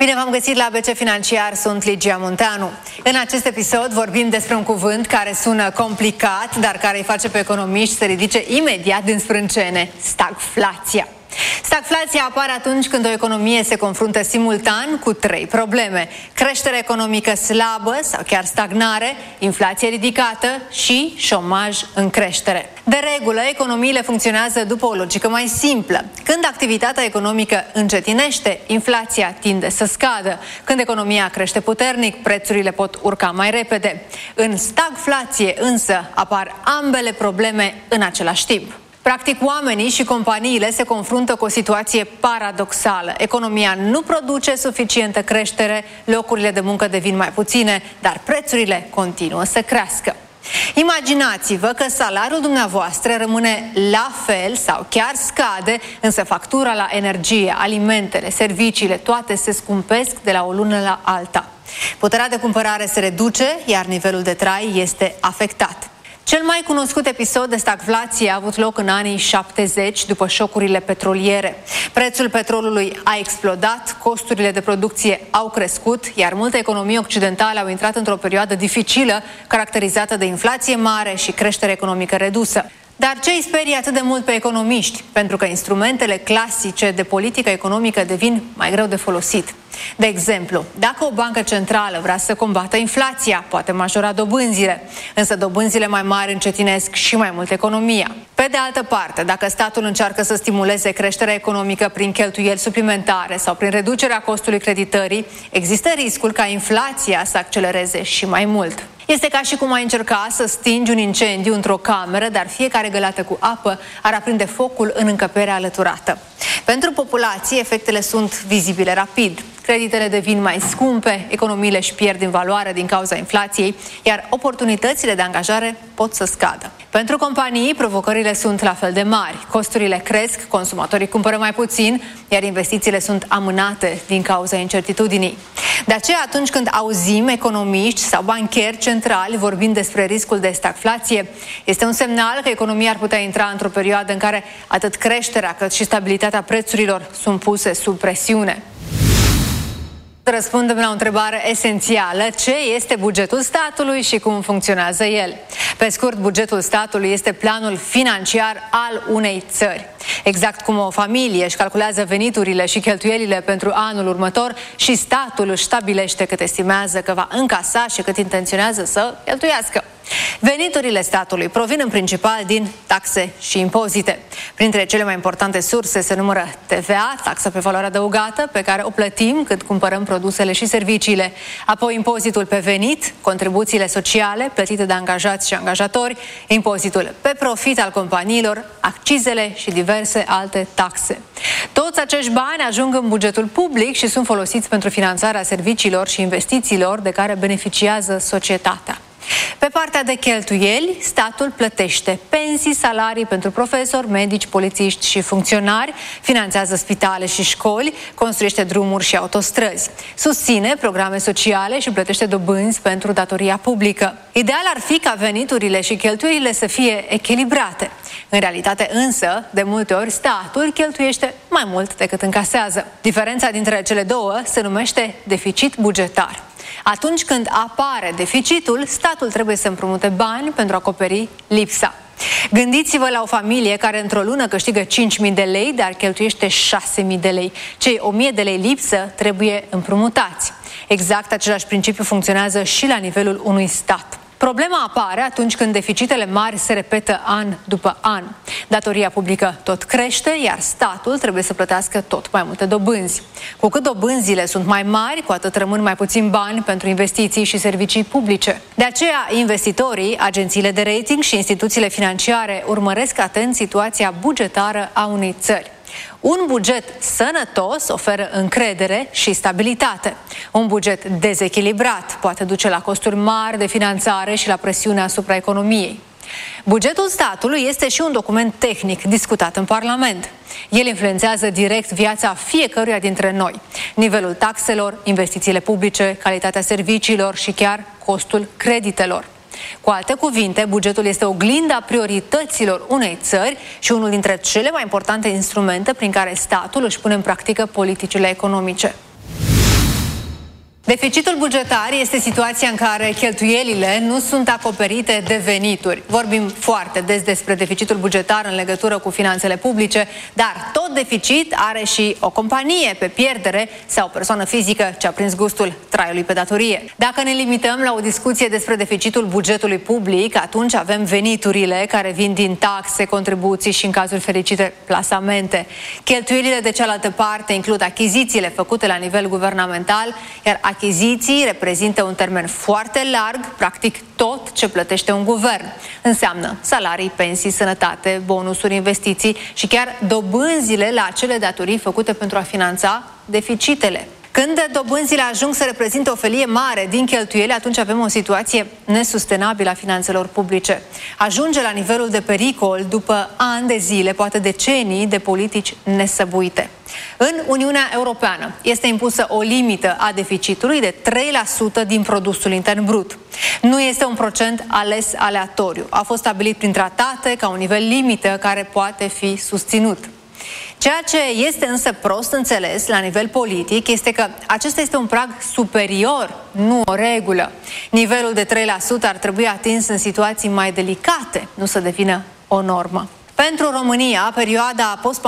Bine v-am găsit la ABC Financiar, sunt Ligia Munteanu. În acest episod vorbim despre un cuvânt care sună complicat, dar care îi face pe economiști să ridice imediat din sprâncene: stagflația. Stagflația apare atunci când o economie se confruntă simultan cu trei probleme: creștere economică slabă sau chiar stagnare, inflație ridicată și șomaj în creștere. De regulă, economiile funcționează după o logică mai simplă. Când activitatea economică încetinește, inflația tinde să scadă. Când economia crește puternic, prețurile pot urca mai repede. În stagflație însă apar ambele probleme în același timp. Practic, oamenii și companiile se confruntă cu o situație paradoxală. Economia nu produce suficientă creștere, locurile de muncă devin mai puține, dar prețurile continuă să crească. Imaginați-vă că salariul dumneavoastră rămâne la fel sau chiar scade, însă factura la energie, alimentele, serviciile, toate se scumpesc de la o lună la alta. Puterea de cumpărare se reduce, iar nivelul de trai este afectat. Cel mai cunoscut episod de stagflație a avut loc în anii 70, după șocurile petroliere. Prețul petrolului a explodat, costurile de producție au crescut, iar multe economii occidentale au intrat într-o perioadă dificilă, caracterizată de inflație mare și creștere economică redusă. Dar ce îi sperie atât de mult pe economiști? Pentru că instrumentele clasice de politică economică devin mai greu de folosit. De exemplu, dacă o bancă centrală vrea să combată inflația, poate majora dobânzile, însă dobânzile mai mari încetinesc și mai mult economia. Pe de altă parte, dacă statul încearcă să stimuleze creșterea economică prin cheltuieli suplimentare sau prin reducerea costului creditării, există riscul ca inflația să accelereze și mai mult. Este ca și cum ai încerca să stingi un incendiu într-o cameră, dar fiecare găleată cu apă ar aprinde focul în încăperea alăturată. Pentru populație, efectele sunt vizibile rapid. Creditele devin mai scumpe, economiile își pierd din valoare din cauza inflației, iar oportunitățile de angajare pot să scadă. Pentru companii, provocările sunt la fel de mari. Costurile cresc, consumatorii cumpără mai puțin, iar investițiile sunt amânate din cauza incertitudinii. De aceea, atunci când auzim economiști sau bancheri centrali vorbind despre riscul de stagflație, este un semnal că economia ar putea intra într-o perioadă în care atât creșterea cât și stabilitatea prețurilor sunt puse sub presiune. Răspundem la o întrebare esențială: ce este bugetul statului și cum funcționează el? Pe scurt, bugetul statului este planul financiar al unei țări. Exact cum o familie își calculează veniturile și cheltuielile pentru anul următor, și statul își stabilește cât estimează că va încasa și cât intenționează să cheltuiască. Veniturile statului provin în principal din taxe și impozite. Printre cele mai importante surse se numără TVA, taxa pe valoare adăugată, pe care o plătim când cumpărăm produsele și serviciile, apoi impozitul pe venit, contribuțiile sociale plătite de angajați și angajatori, impozitul pe profit al companiilor, accizele și diverse alte taxe. Toți acești bani ajung în bugetul public și sunt folosiți pentru finanțarea serviciilor și investițiilor de care beneficiază societatea. Pe partea de cheltuieli, statul plătește pensii, salarii pentru profesori, medici, polițiști și funcționari, finanțează spitale și școli, construiește drumuri și autostrăzi, susține programe sociale și plătește dobânzi pentru datoria publică. Ideal ar fi ca veniturile și cheltuielile să fie echilibrate. În realitate însă, de multe ori, statul cheltuiește mai mult decât încasează. Diferența dintre cele două se numește deficit bugetar. Atunci când apare deficitul, statul trebuie să împrumute bani pentru a acoperi lipsa. Gândiți-vă la o familie care într-o lună câștigă 5.000 de lei, dar cheltuiește 6.000 de lei. Cei 1.000 de lei lipsă trebuie împrumutați. Exact același principiu funcționează și la nivelul unui stat. Problema apare atunci când deficitele mari se repetă an după an. Datoria publică tot crește, iar statul trebuie să plătească tot mai multe dobânzi. Cu cât dobânzile sunt mai mari, cu atât rămân mai puțin bani pentru investiții și servicii publice. De aceea, investitorii, agențiile de rating și instituțiile financiare urmăresc atent situația bugetară a unei țări. Un buget sănătos oferă încredere și stabilitate. Un buget dezechilibrat poate duce la costuri mari de finanțare și la presiune asupra economiei. Bugetul statului este și un document tehnic discutat în Parlament. El influențează direct viața fiecăruia dintre noi. Nivelul taxelor, investițiile publice, calitatea serviciilor și chiar costul creditelor. Cu alte cuvinte, bugetul este oglinda priorităților unei țări și unul dintre cele mai importante instrumente prin care statul își pune în practică politicile economice. Deficitul bugetar este situația în care cheltuielile nu sunt acoperite de venituri. Vorbim foarte des despre deficitul bugetar în legătură cu finanțele publice, dar tot deficit are și o companie pe pierdere sau o persoană fizică ce a prins gustul traiului pe datorie. Dacă ne limităm la o discuție despre deficitul bugetului public, atunci avem veniturile care vin din taxe, contribuții și, în cazul fericite, plasamente. Cheltuielile de cealaltă parte includ achizițiile făcute la nivel guvernamental, iar achiziții reprezintă un termen foarte larg, practic tot ce plătește un guvern. Înseamnă salarii, pensii, sănătate, bonusuri, investiții și chiar dobânzile la acele datorii făcute pentru a finanța deficitele. Când dobânzile ajung să reprezinte o felie mare din cheltuieli, atunci avem o situație nesustenabilă a finanțelor publice. Ajunge la nivelul de pericol după ani de zile, poate decenii, de politici nesăbuite. În Uniunea Europeană este impusă o limită a deficitului de 3% din produsul intern brut. Nu este un procent ales aleatoriu. A fost stabilit prin tratate ca un nivel limită care poate fi susținut. Ceea ce este însă prost înțeles la nivel politic este că acesta este un prag superior, nu o regulă. Nivelul de 3% ar trebui atins în situații mai delicate, nu să devină o normă. Pentru România, perioada post